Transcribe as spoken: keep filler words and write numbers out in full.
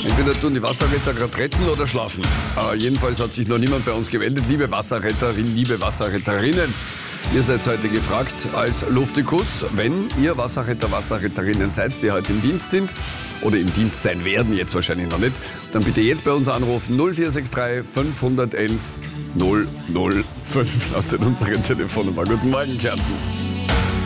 Entweder tun die Wasserretter gerade retten oder schlafen. Aber jedenfalls hat sich noch niemand bei uns gemeldet. Liebe Wasserretterin, liebe Wasserretterinnen, ihr seid heute gefragt als Luftikus, wenn ihr Wasserretter, Wasserretterinnen seid, die heute im Dienst sind oder im Dienst sein werden, jetzt wahrscheinlich noch nicht, dann bitte jetzt bei uns anrufen. null vier sechs drei fünf eins eins null null fünf lautet unsere Telefonnummer. Guten Morgen, Kärnten.